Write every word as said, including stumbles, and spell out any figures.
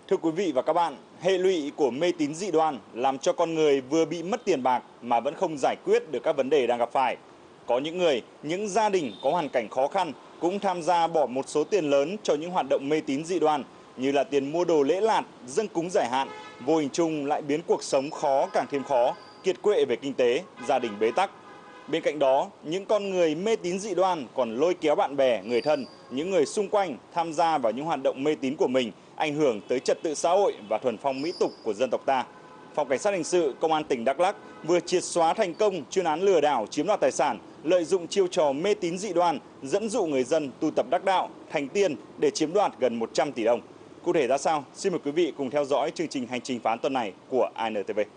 Thưa quý vị và các bạn, hệ lụy của mê tín dị đoan làm cho con người vừa bị mất tiền bạc mà vẫn không giải quyết được các vấn đề đang gặp phải. Có những người, những gia đình có hoàn cảnh khó khăn cũng tham gia bỏ một số tiền lớn cho những hoạt động mê tín dị đoan như là tiền mua đồ lễ lạt, dâng cúng giải hạn, vô hình chung lại biến cuộc sống khó càng thêm khó, kiệt quệ về kinh tế, gia đình bế tắc. Bên cạnh đó, những con người mê tín dị đoan còn lôi kéo bạn bè, người thân, những người xung quanh tham gia vào những hoạt động mê tín của mình, ảnh hưởng tới trật tự xã hội và thuần phong mỹ tục của dân tộc ta. Phòng Cảnh sát Hình sự Công an tỉnh Đắk Lắk vừa triệt xóa thành công chuyên án lừa đảo chiếm đoạt tài sản, lợi dụng chiêu trò mê tín dị đoan, dẫn dụ người dân tu tập đắc đạo, thành tiên để chiếm đoạt gần một trăm tỷ đồng. Cụ thể ra sao? Xin mời quý vị cùng theo dõi chương trình Hành trình phá án tuần này của i en tê vê.